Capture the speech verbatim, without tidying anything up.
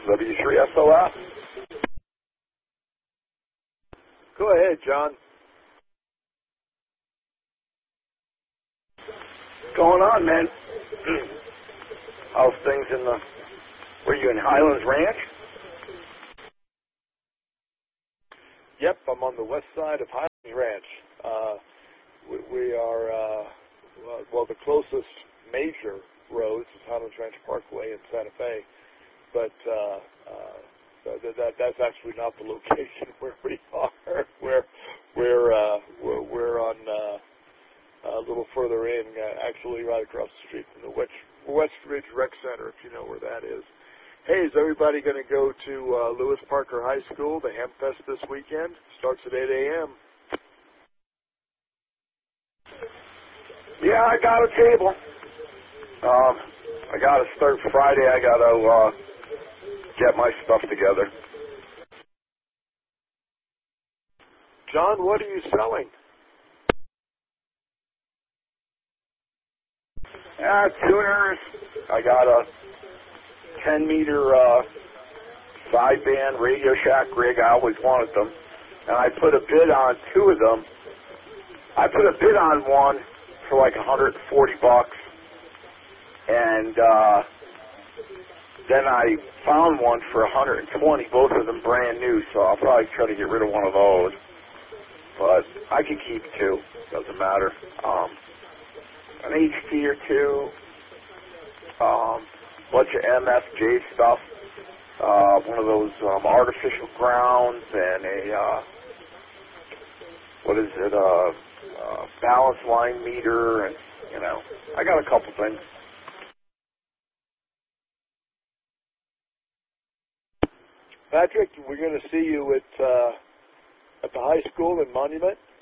W three S O S. Go ahead, John. What's going on, man? How's things in the... Were you in Highlands Ranch? Yep, I'm on the west side of Highlands Ranch. Uh, we, we are, uh, well, the closest major roads is Highlands Ranch Parkway in Santa Fe, but uh, uh, that, that, that's actually not the location where we are. We're we're uh, we're, we're on uh, a little further in, uh, actually right across the street from the West, West Ridge Rec Center, if you know where that is. Hey, is everybody going to go to uh, Lewis Parker High School, the Hamfest this weekend? Starts at eight a.m. Yeah, I got a table. Um, I got to start Friday. I got to uh, get my stuff together. John, what are you selling? Uh, tuners. I got a ten meter uh, sideband Radio Shack rig. I always wanted them. And I put a bid on two of them. I put a bid on one for like one hundred forty bucks. And uh, then I found one for one hundred twenty, both of them brand new. So I'll probably try to get rid of one of those. But I can keep two. Doesn't matter. Um, an H T or two. Um, bunch of M F J stuff, uh, one of those um, artificial grounds, and a, uh, what is it, uh, uh, balance line meter, and, you know, I got a couple things. Patrick, we're going to see you at uh, at the high school in Monument